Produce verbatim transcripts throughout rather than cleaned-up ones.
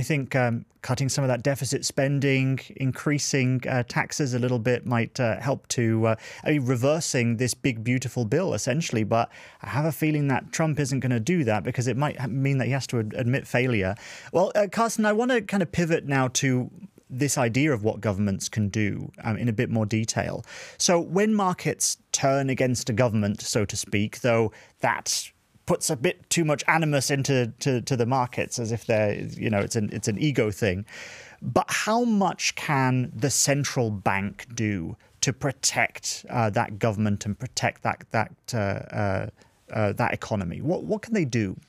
think um, cutting some of that deficit spending, increasing uh, taxes a little bit might uh, help to uh, I mean, reversing this big, beautiful bill, essentially. But I have a feeling that Trump isn't going to do that because it might mean that he has to ad- admit failure. Well, uh, Carsten, I want to kind of pivot now to this idea of what governments can do um, in a bit more detail. So when markets turn against a government, so to speak, though that puts a bit too much animus into to, to the markets as if they're, you know, it's an it's an ego thing. But how much can the central bank do to protect uh, that government and protect that that uh, uh, uh, that economy? What what can they do?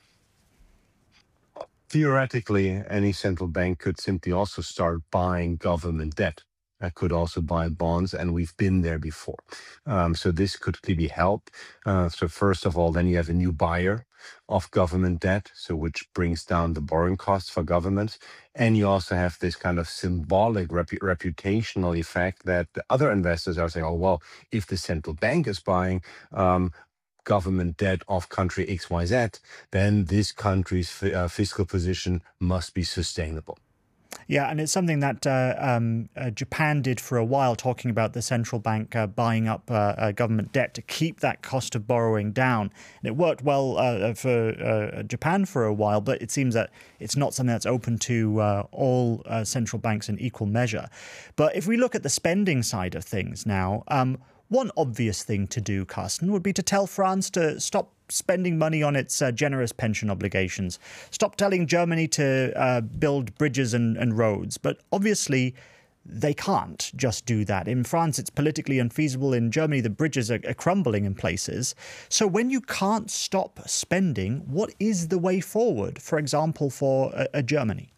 Theoretically, any central bank could simply also start buying government debt. I could also buy bonds, and we've been there before. Um, so this could clearly help. Uh, so first of all, then you have a new buyer of government debt, so which brings down the borrowing costs for governments. And you also have this kind of symbolic repu- reputational effect that the other investors are saying, oh, well, if the central bank is buying um, government debt of country X Y Z, then this country's fi- uh, fiscal position must be sustainable. Yeah, and it's something that uh, um, uh, Japan did for a while, talking about the central bank uh, buying up uh, uh, government debt to keep that cost of borrowing down. And it worked well uh, for uh, Japan for a while, but it seems that it's not something that's open to uh, all uh, central banks in equal measure. But if we look at the spending side of things now, um, one obvious thing to do, Carsten, would be to tell France to stop spending money on its uh, generous pension obligations. Stop telling Germany to uh, build bridges and, and roads. But obviously, they can't just do that. In France, it's politically unfeasible. In Germany, the bridges are, are crumbling in places. So when you can't stop spending, what is the way forward, for example, for a, a Germany?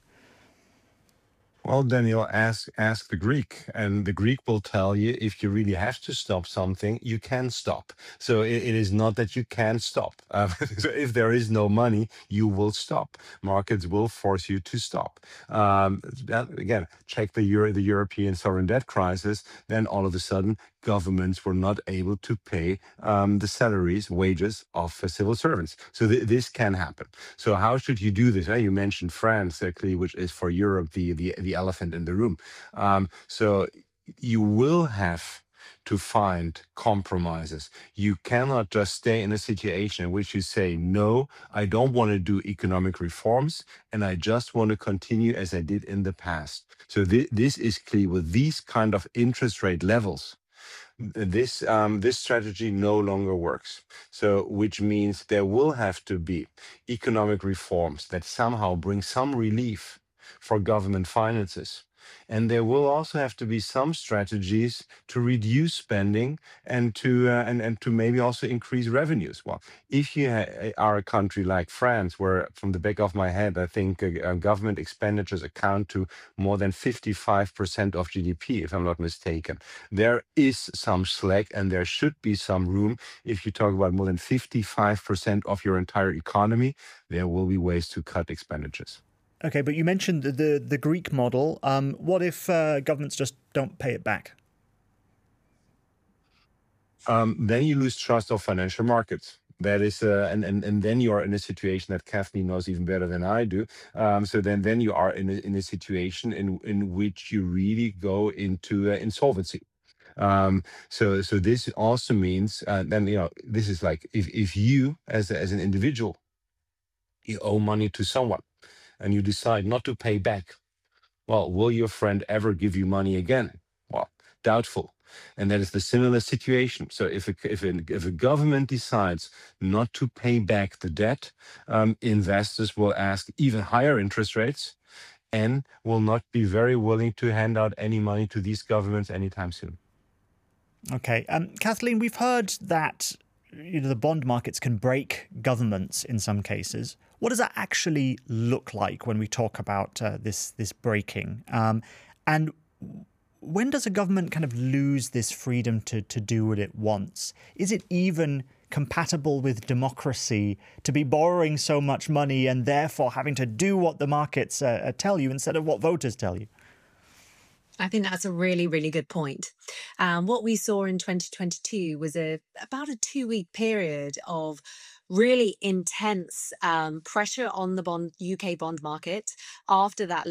Well, Daniel, ask ask the Greek, and the Greek will tell you if you really have to stop something, you can stop. So it, it is not that you can stop. Uh, so if there is no money, you will stop. Markets will force you to stop. Um, that, again, check the Euro, the European sovereign debt crisis. Then all of a sudden, governments were not able to pay um, the salaries, wages of uh, civil servants. So th- this can happen. So how should you do this? Uh, you mentioned France, uh, clearly, which is for Europe the the, the elephant in the room. Um, so you will have to find compromises. You cannot just stay in a situation in which you say, no, I don't want to do economic reforms, and I just want to continue as I did in the past. So thi- this is clear with these kind of interest rate levels. This um, this strategy no longer works. So, which means there will have to be economic reforms that somehow bring some relief for government finances. And there will also have to be some strategies to reduce spending and to uh, and, and to maybe also increase revenues. Well, if you ha- are a country like France, where from the back of my head, I think uh, uh, government expenditures account to more than fifty-five percent of G D P, if I'm not mistaken, there is some slack and there should be some room. If you talk about more than fifty-five percent of your entire economy, there will be ways to cut expenditures. Okay, but you mentioned the the, the Greek model. Um, what if uh, governments just don't pay it back? Um, then you lose trust of financial markets. That is, uh, and, and and then you are in a situation that Kathleen knows even better than I do. Um, so then then you are in a, in a situation in in which you really go into uh, insolvency. Um, so so this also means uh, then you know this is like if if you as a, as an individual you owe money to someone and you decide not to pay back, well, will your friend ever give you money again? Well, doubtful. And that is the similar situation. So if a, if a, if a government decides not to pay back the debt, um, investors will ask even higher interest rates and will not be very willing to hand out any money to these governments anytime soon. Okay. Um, Kathleen, we've heard that you know, the bond markets can break governments in some cases. What does that actually look like when we talk about uh, this this breaking? Um, and when does a government kind of lose this freedom to, to do what it wants? Is it even compatible with democracy to be borrowing so much money and therefore having to do what the markets uh, tell you instead of what voters tell you? I think that's a really, really good point. Um, what we saw in twenty twenty-two was a about a two week period of really intense um, pressure on the bond U K bond market. After that